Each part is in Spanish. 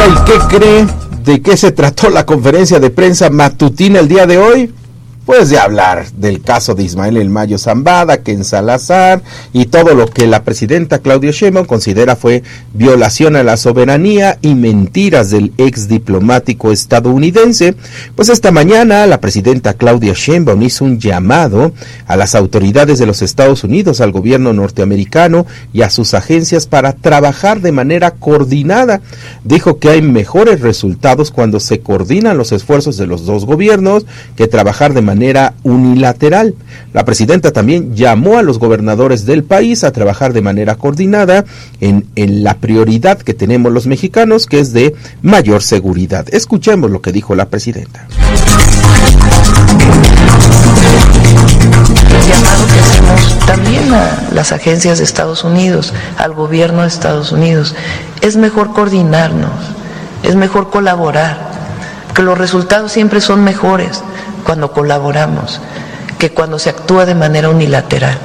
Oiga, ¿y qué cree? ¿De qué se trató la conferencia de prensa matutina el día de hoy? Pues de hablar del caso de Ismael El Mayo Zambada, Ken Salazar y todo lo que la presidenta Claudia Sheinbaum considera fue violación a la soberanía y mentiras del ex diplomático estadounidense. Pues esta mañana la presidenta Claudia Sheinbaum hizo un llamado a las autoridades de los Estados Unidos, al gobierno norteamericano y a sus agencias para trabajar de manera coordinada. Dijo que hay mejores resultados cuando se coordinan los esfuerzos de los dos gobiernos que trabajar de manera unilateral. La presidenta también llamó a los gobernadores del país a trabajar de manera coordinada en la prioridad que tenemos los mexicanos, que es de mayor seguridad. Escuchemos lo que dijo la presidenta. El llamado que hacemos también a las agencias de Estados Unidos, al gobierno de Estados Unidos, es mejor coordinarnos, es mejor colaborar, que los resultados siempre son mejores cuando colaboramos que cuando se actúa de manera unilateral,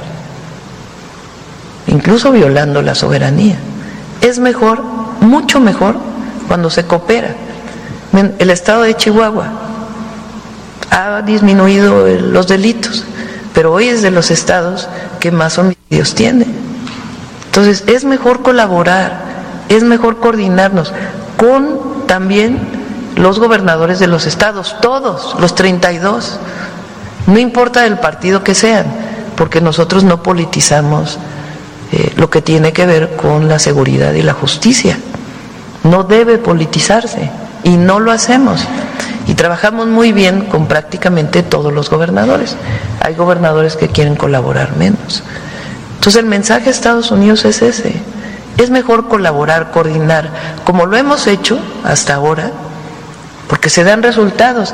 incluso violando la soberanía. Es mejor, mucho mejor, cuando se coopera. El estado de Chihuahua ha disminuido los delitos, pero hoy es de los estados que más homicidios tiene. Entonces es mejor colaborar, es mejor coordinarnos con también los gobernadores de los estados, todos, los 32, no importa el partido que sean, porque nosotros no politizamos lo que tiene que ver con la seguridad y la justicia. No debe politizarse y no lo hacemos. Y trabajamos muy bien con prácticamente todos los gobernadores. Hay gobernadores que quieren colaborar menos. Entonces el mensaje a Estados Unidos es ese. Es mejor colaborar, coordinar, como lo hemos hecho hasta ahora, porque se dan resultados.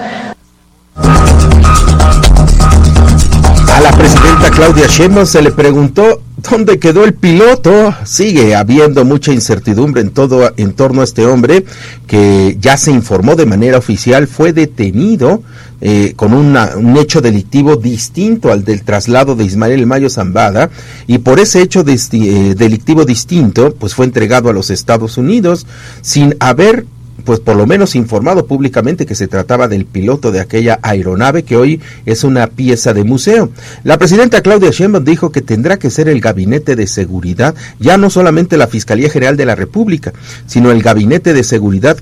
A la presidenta Claudia Sheinbaum se le preguntó dónde quedó el piloto. Sigue habiendo mucha incertidumbre en torno a este hombre que ya se informó de manera oficial fue detenido con un hecho delictivo distinto al del traslado de Ismael El Mayo Zambada, y por ese hecho delictivo distinto pues fue entregado a los Estados Unidos sin haber pues por lo menos informado públicamente que se trataba del piloto de aquella aeronave que hoy es una pieza de museo. La presidenta Claudia Sheinbaum dijo que tendrá que ser el Gabinete de Seguridad, ya no solamente la Fiscalía General de la República, sino el Gabinete de Seguridad